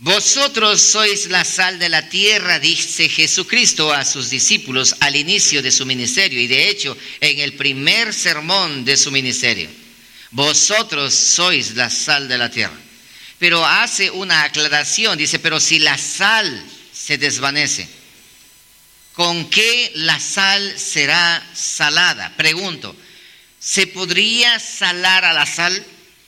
Vosotros sois la sal de la tierra, dice Jesucristo a sus discípulos al inicio de su ministerio, y de hecho en el primer sermón de su ministerio. Vosotros sois la sal de la tierra. Pero hace una aclaración, dice, pero si la sal se desvanece, ¿con qué la sal será salada? Pregunto, ¿se podría salar a la sal?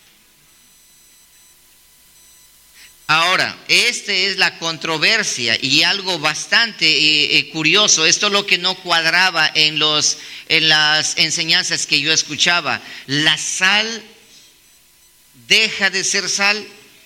Ahora, esta es la controversia y algo bastante curioso. Esto es lo que no cuadraba en las enseñanzas que yo escuchaba. ¿La sal deja de ser sal?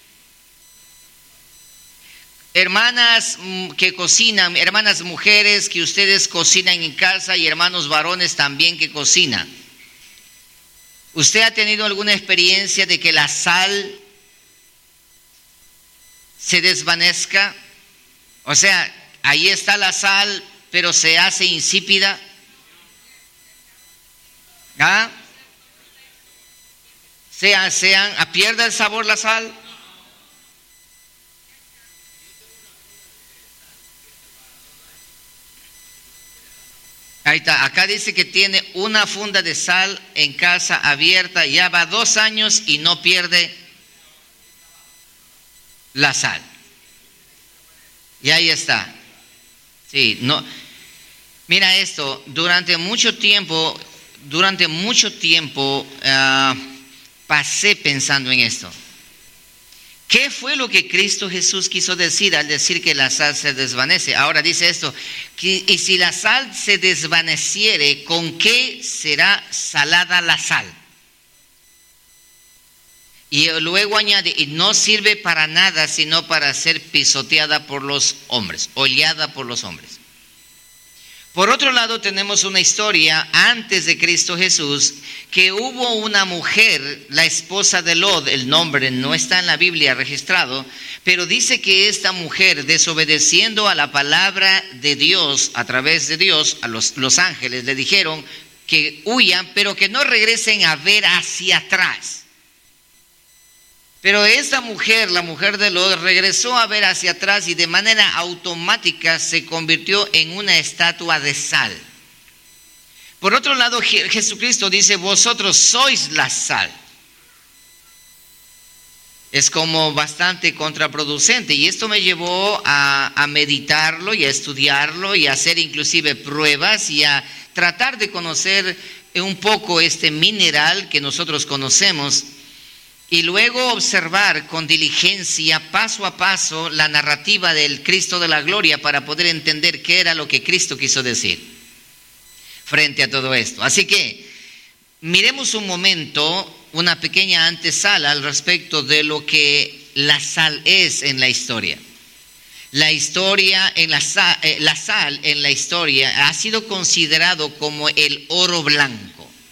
Hermanas que cocinan, hermanas mujeres que ustedes cocinan en casa y hermanos varones también que cocinan. ¿Usted ha tenido alguna experiencia de que la sal se desvanezca? O sea, ahí está la sal, pero se hace insípida. ¿Ah? ¿Pierde el sabor la sal? Ahí está, acá dice que tiene una funda de sal en casa abierta, ya va 2 años y no pierde la sal. Y ahí está. Sí, no. Mira esto, durante mucho tiempo pasé pensando en esto. ¿Qué fue lo que Cristo Jesús quiso decir al decir que la sal se desvanece? Ahora dice esto, y si la sal se desvaneciere, ¿con qué será salada la sal? Y luego añade, y no sirve para nada sino para ser pisoteada por los hombres, hollada por los hombres. Por otro lado, tenemos una historia antes de Cristo Jesús, que hubo una mujer, la esposa de Lot, el nombre no está en la Biblia registrado, pero dice que esta mujer, desobedeciendo a la palabra de Dios, a través de Dios, a los ángeles le dijeron que huyan, pero que no regresen a ver hacia atrás. Pero esta mujer, la mujer de Lot, regresó a ver hacia atrás y de manera automática se convirtió en una estatua de sal. Por otro lado, Jesucristo dice, vosotros sois la sal. Es como bastante contraproducente y esto me llevó a meditarlo y a estudiarlo y a hacer inclusive pruebas y a tratar de conocer un poco este mineral que nosotros conocemos. Y luego observar con diligencia, paso a paso, la narrativa del Cristo de la gloria para poder entender qué era lo que Cristo quiso decir frente a todo esto. Así que miremos un momento, una pequeña antesala al respecto de lo que la sal es en la historia. La sal en la historia ha sido considerado como el oro blanco.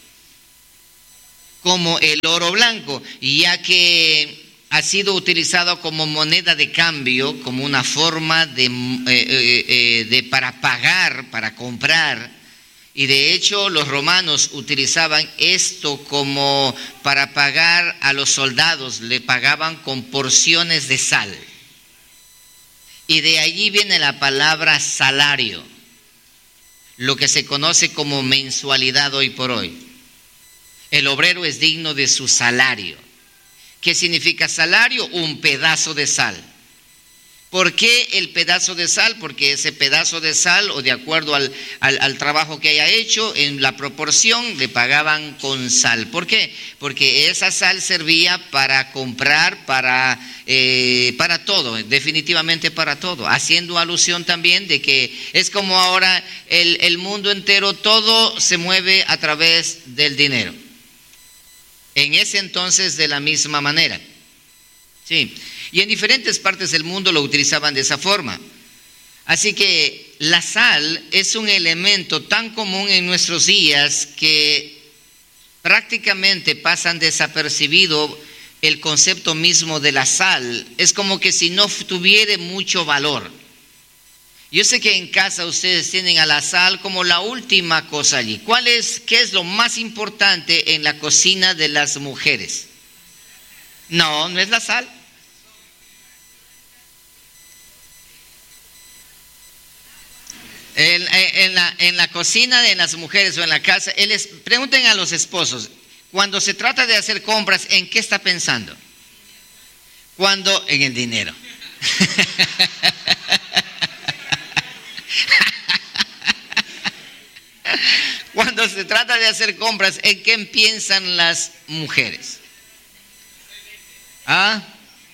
Ya que ha sido utilizado como moneda de cambio, como una forma para pagar, para comprar. Y de hecho los romanos utilizaban esto como para pagar a los soldados, le pagaban con porciones de sal. Y de allí viene la palabra salario, lo que se conoce como mensualidad hoy por hoy. El obrero es digno de su salario. ¿Qué significa salario? Un pedazo de sal. ¿Por qué el pedazo de sal? Porque ese pedazo de sal, o de acuerdo al trabajo que haya hecho, en la proporción le pagaban con sal. ¿Por qué? Porque esa sal servía para comprar, para todo, definitivamente para todo. Haciendo alusión también de que es como ahora el mundo entero, todo se mueve a través del dinero. En ese entonces de la misma manera. Sí. Y en diferentes partes del mundo lo utilizaban de esa forma. Así que la sal es un elemento tan común en nuestros días que prácticamente pasan desapercibido el concepto mismo de la sal. Es como que si no tuviera mucho valor. Yo sé que en casa ustedes tienen a la sal como la última cosa allí. ¿Qué es lo más importante en la cocina de las mujeres? No es la sal. En la cocina de las mujeres o en la casa, pregunten a los esposos, cuando se trata de hacer compras, ¿en qué está pensando? En el dinero. Cuando se trata de hacer compras, ¿en qué piensan las mujeres? ¿Ah?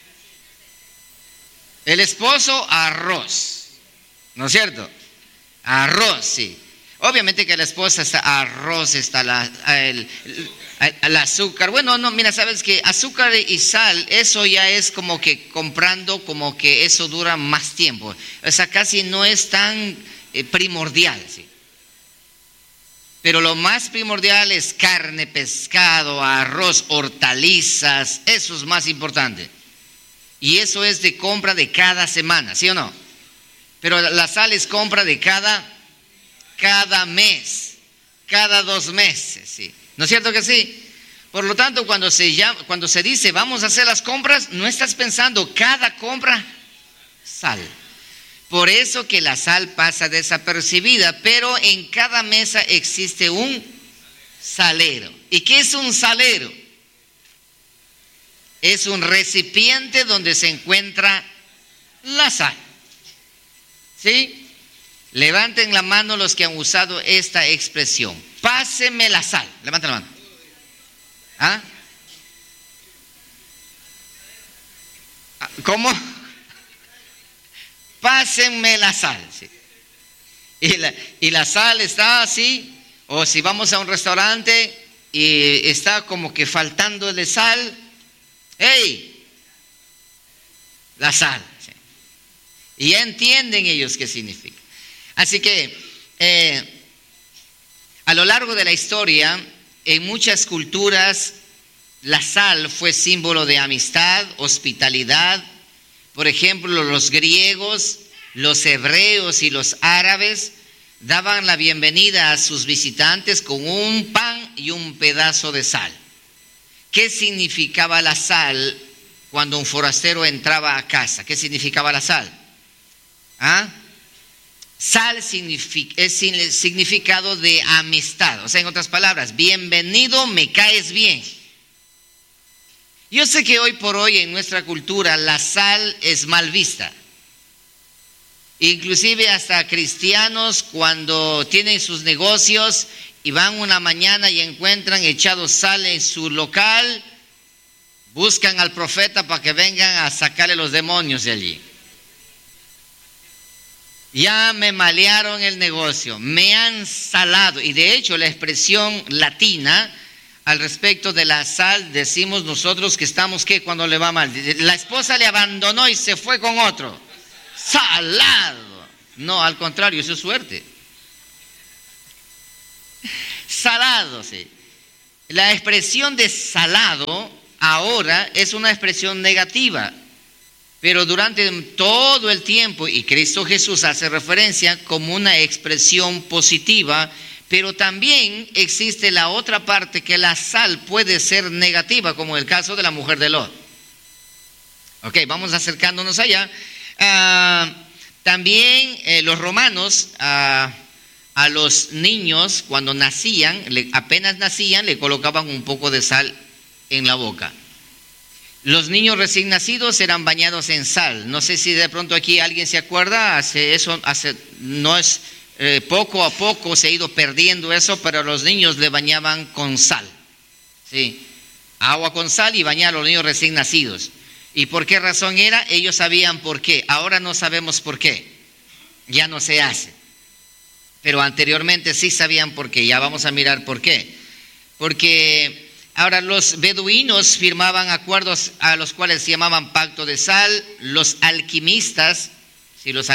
El esposo, arroz, ¿no es cierto? Arroz, sí. Obviamente que la esposa está arroz, está el azúcar. Bueno, no, mira, sabes que azúcar y sal, eso ya es como que comprando, como que eso dura más tiempo. O sea, casi no es tan primordial, sí. Pero lo más primordial es carne, pescado, arroz, hortalizas, eso es más importante. Y eso es de compra de cada semana, ¿sí o no? Pero la sal es compra de cada mes, cada 2 meses, ¿sí? ¿No es cierto que sí? Por lo tanto, cuando se dice vamos a hacer las compras, no estás pensando cada compra, sal. Por eso que la sal pasa desapercibida, pero en cada mesa existe un salero. ¿Y qué es un salero? Es un recipiente donde se encuentra la sal. ¿Sí? Levanten la mano los que han usado esta expresión. Páseme la sal. Levanten la mano. ¿Ah? ¿Cómo? Pásenme la sal. ¿Sí? Y la sal está así. O si vamos a un restaurante y está como que faltándole sal. ¡Hey! La sal. ¿Sí? Y ya entienden ellos qué significa. Así que a lo largo de la historia, en muchas culturas, la sal fue símbolo de amistad, hospitalidad. Por ejemplo, los griegos, los hebreos y los árabes daban la bienvenida a sus visitantes con un pan y un pedazo de sal. ¿Qué significaba la sal cuando un forastero entraba a casa? ¿Qué significaba la sal? ¿Ah? Sal es el significado de amistad. O sea, en otras palabras, bienvenido, me caes bien. Yo sé que hoy por hoy en nuestra cultura la sal es mal vista. Inclusive hasta cristianos cuando tienen sus negocios y van una mañana y encuentran echado sal en su local, buscan al profeta para que vengan a sacarle los demonios de allí. Ya me malearon el negocio, me han salado. Y de hecho la expresión latina al respecto de la sal, decimos nosotros que estamos, ¿qué? Cuando le va mal. La esposa le abandonó y se fue con otro. Salado. No, al contrario, eso es suerte. Salado, sí. La expresión de salado ahora es una expresión negativa. Pero durante todo el tiempo, y Cristo Jesús hace referencia como una expresión positiva, pero también existe la otra parte que la sal puede ser negativa, como el caso de la mujer de Lot. Ok, vamos acercándonos allá. También los romanos a los niños cuando nacían, apenas nacían, le colocaban un poco de sal en la boca. Los niños recién nacidos eran bañados en sal. No sé si de pronto aquí alguien se acuerda, no es poco a poco se ha ido perdiendo eso, pero los niños le bañaban con sal. Sí, agua con sal y bañar a los niños recién nacidos. ¿Y por qué razón era? Ellos sabían por qué. Ahora no sabemos por qué. Ya no se hace. Pero anteriormente sí sabían por qué. Ya vamos a mirar por qué. Porque ahora los beduinos firmaban acuerdos a los cuales se llamaban pacto de sal. Los alquimistas, sí, los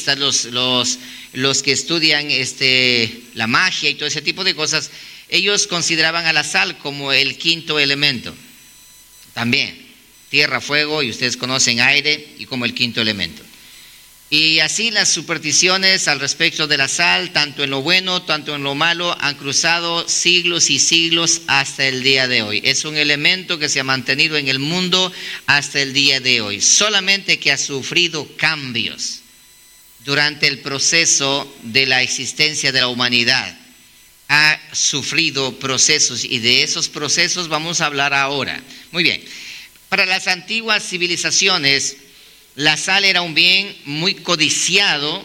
que estudian la magia y todo ese tipo de cosas, ellos consideraban a la sal como el quinto elemento. También, tierra, fuego, y ustedes conocen aire, y como el quinto elemento. Y así las supersticiones al respecto de la sal, tanto en lo bueno, tanto en lo malo, han cruzado siglos y siglos hasta el día de hoy. Es un elemento que se ha mantenido en el mundo hasta el día de hoy, solamente que ha sufrido cambios. durante el proceso de la existencia de la humanidad. Ha sufrido procesos y de esos procesos vamos a hablar ahora. Muy bien, para las antiguas civilizaciones la sal era un bien muy codiciado,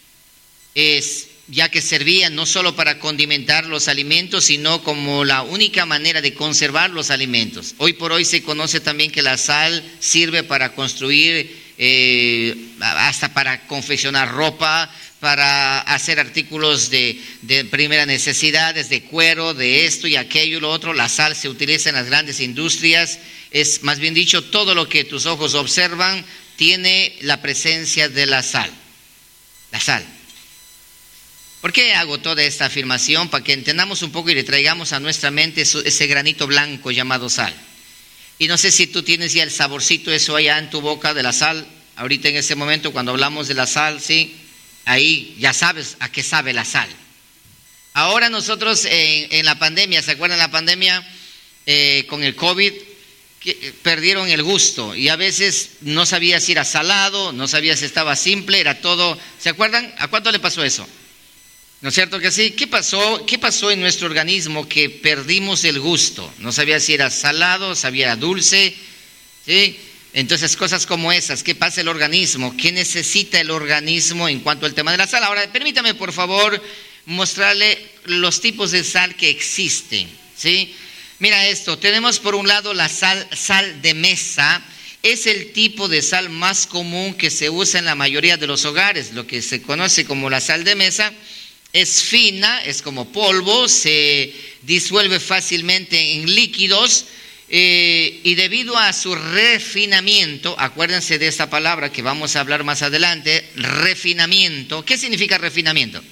ya que servía no solo para condimentar los alimentos, sino como la única manera de conservar los alimentos. Hoy por hoy se conoce también que la sal sirve para construir, hasta para confeccionar ropa, para hacer artículos de primera necesidad, de cuero, de esto y aquello y lo otro. La sal se utiliza en las grandes industrias. Es, más bien dicho, todo lo que tus ojos observan tiene la presencia de la sal. La sal. ¿Por qué hago toda esta afirmación? Para que entendamos un poco y le traigamos a nuestra mente ese granito blanco llamado sal. Y no sé si tú tienes ya el saborcito eso allá en tu boca de la sal. Ahorita en ese momento cuando hablamos de la sal, ¿sí? Ahí ya sabes a qué sabe la sal. Ahora nosotros en la pandemia, ¿se acuerdan la pandemia? Con el COVID, perdieron el gusto y a veces no sabía si era salado, no sabía si estaba simple, era todo. ¿Se acuerdan? ¿A cuánto le pasó eso? ¿No es cierto que sí? ¿Qué pasó en nuestro organismo que perdimos el gusto? No sabía si era salado, sabía dulce, ¿sí? Entonces, cosas como esas, ¿qué pasa el organismo? ¿Qué necesita el organismo en cuanto al tema de la sal? Ahora, permítame, por favor, mostrarle los tipos de sal que existen, ¿sí? Mira esto, tenemos por un lado la sal de mesa. Es el tipo de sal más común que se usa en la mayoría de los hogares, lo que se conoce como la sal de mesa. Es fina, es como polvo, se disuelve fácilmente en líquidos. Y debido a su refinamiento, acuérdense de esta palabra que vamos a hablar más adelante, refinamiento. ¿Qué significa refinamiento?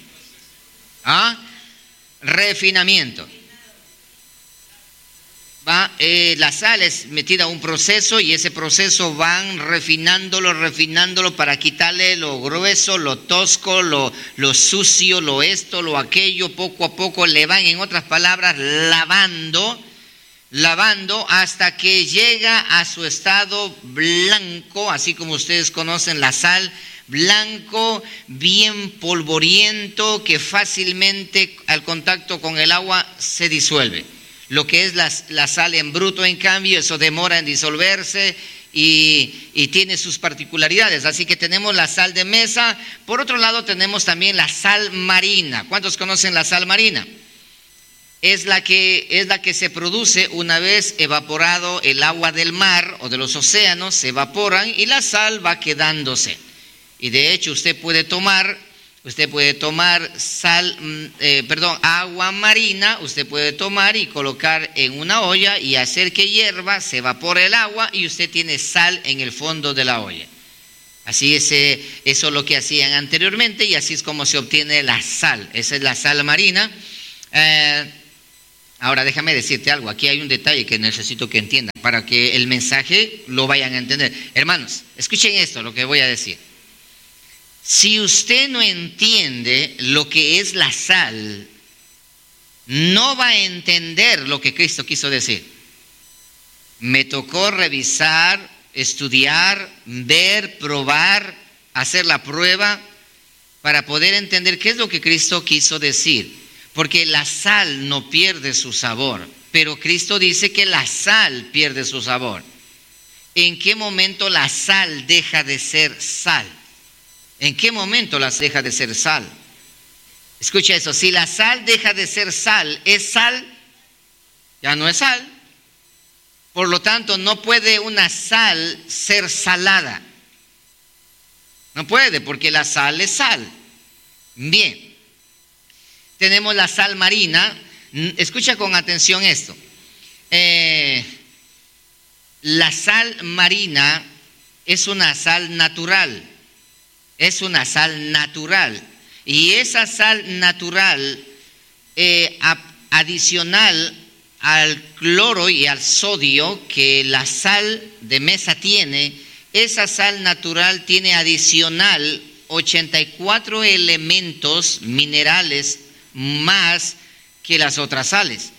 Refinamiento. La sal es metida a un proceso y ese proceso van refinándolo para quitarle lo grueso, lo tosco, lo sucio, lo esto, lo aquello. Poco a poco le van, en otras palabras, lavando hasta que llega a su estado blanco, así como ustedes conocen la sal, blanco, bien polvoriento, que fácilmente al contacto con el agua se disuelve. Lo que es la sal en bruto, en cambio, eso demora en disolverse y tiene sus particularidades. Así que tenemos la sal de mesa. Por otro lado tenemos también la sal marina. ¿Cuántos conocen la sal marina? Es la que se produce una vez evaporado el agua del mar o de los océanos, se evaporan y la sal va quedándose. Y de hecho usted puede tomar agua marina, usted puede tomar y colocar en una olla y hacer que hierva, se evapore el agua y usted tiene sal en el fondo de la olla. Así es, eso es lo que hacían anteriormente y así es como se obtiene la sal. Esa es la sal marina. Ahora déjame decirte algo, aquí hay un detalle que necesito que entiendan para que el mensaje lo vayan a entender. Hermanos, escuchen esto, lo que voy a decir. Si usted no entiende lo que es la sal, no va a entender lo que Cristo quiso decir. Me tocó revisar, estudiar, ver, probar, hacer la prueba para poder entender qué es lo que Cristo quiso decir. Porque la sal no pierde su sabor, pero Cristo dice que la sal pierde su sabor. ¿En qué momento la sal deja de ser sal? ¿En qué momento la sal deja de ser sal? Escucha eso, si la sal deja de ser sal, ¿es sal? Ya no es sal. Por lo tanto, no puede una sal ser salada. No puede, porque la sal es sal. Bien. Tenemos la sal marina. Escucha con atención esto. La sal marina es una sal natural. Es una sal natural. Y esa sal natural, adicional al cloro y al sodio que la sal de mesa tiene, esa sal natural tiene adicional 84 elementos minerales más que las otras sales.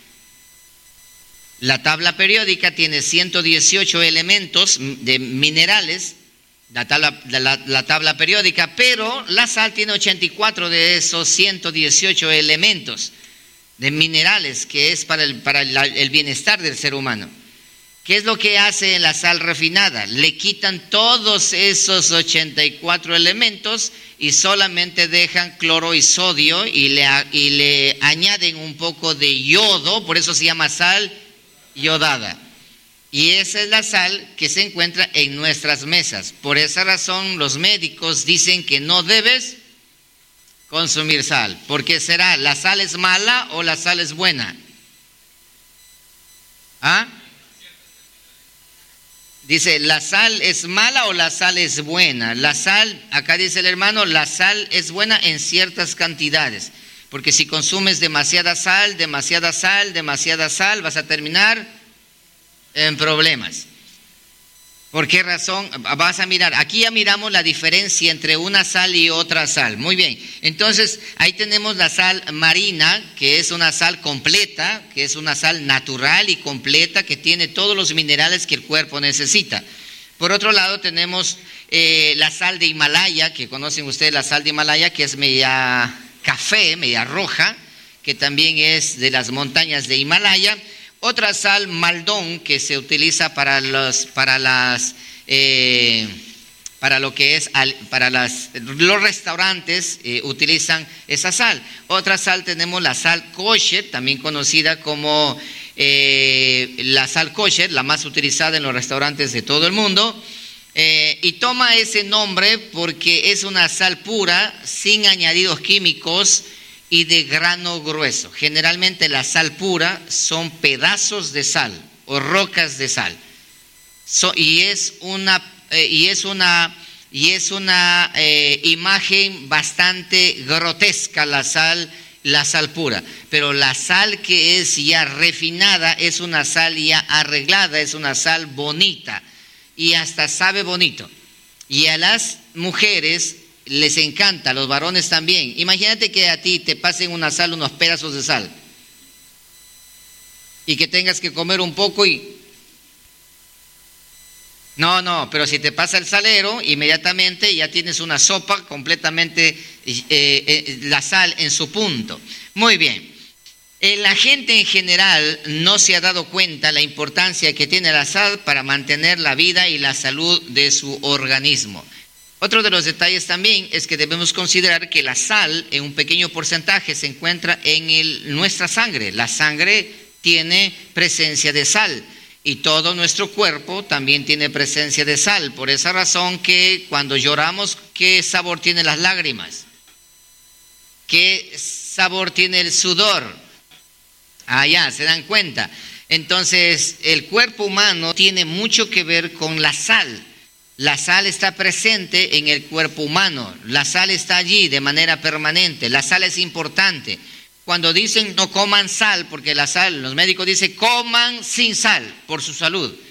La tabla periódica tiene 118 elementos de minerales, la tabla periódica, pero la sal tiene 84 de esos 118 elementos de minerales que es para el bienestar del ser humano. ¿Qué es lo que hace la sal refinada? Le quitan todos esos 84 elementos y solamente dejan cloro y sodio y le añaden un poco de yodo, por eso se llama sal yodada. Y esa es la sal que se encuentra en nuestras mesas. Por esa razón los médicos dicen que no debes consumir sal. ¿Por qué será? ¿La sal es mala o la sal es buena? ¿Ah? Dice, ¿la sal es mala o la sal es buena? La sal, acá dice el hermano, la sal es buena en ciertas cantidades. Porque si consumes demasiada sal, vas a terminar en problemas. ¿Por qué razón? Vas a mirar, aquí ya miramos la diferencia entre una sal y otra sal. Muy bien, entonces ahí tenemos la sal marina, que es una sal completa, que es una sal natural y completa, que tiene todos los minerales que el cuerpo necesita. Por otro lado tenemos la sal de Himalaya, que conocen ustedes la sal de Himalaya, que es media café, media roja, que también es de las montañas de Himalaya. Otra sal Maldon que se utiliza para los restaurantes utilizan esa sal. Otra sal tenemos la sal kosher, también conocida como la sal kosher, la más utilizada en los restaurantes de todo el mundo. Y toma ese nombre porque es una sal pura, sin añadidos químicos y de grano grueso. Generalmente la sal pura son pedazos de sal o rocas de sal. Y es una imagen bastante grotesca la sal pura. Pero la sal que es ya refinada es una sal ya arreglada, es una sal bonita y hasta sabe bonito. Y a las mujeres les encanta, a los varones también. Imagínate que a ti te pasen una sal, unos pedazos de sal, y que tengas que comer un poco y... No, pero si te pasa el salero, inmediatamente ya tienes una sopa completamente, la sal en su punto. Muy bien. La gente en general no se ha dado cuenta la importancia que tiene la sal para mantener la vida y la salud de su organismo. Otro de los detalles también es que debemos considerar que la sal en un pequeño porcentaje se encuentra en nuestra sangre. La sangre tiene presencia de sal y todo nuestro cuerpo también tiene presencia de sal. Por esa razón que cuando lloramos, ¿qué sabor tienen las lágrimas? ¿Qué sabor tiene el sudor? Ya, ¿se dan cuenta? Entonces, el cuerpo humano tiene mucho que ver con la sal. La sal está presente en el cuerpo humano, la sal está allí de manera permanente, la sal es importante. Cuando dicen no coman sal, porque la sal, los médicos dicen coman sin sal por su salud.